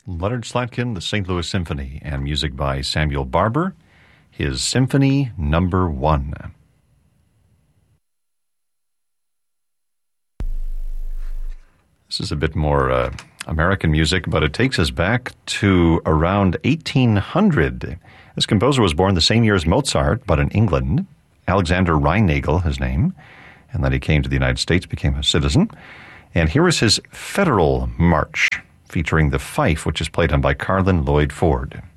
Leonard Slatkin, the St. Louis Symphony, and music by Samuel Barber, his Symphony Number 1. This is a bit more American music, but it takes us back to around 1800. This composer was born the same year as Mozart, but in England. Alexander Rheinagel, his name. And then he came to the United States, became a citizen. And here is his Federal March, featuring the fife, which is played on by Carlin Lloyd Ford.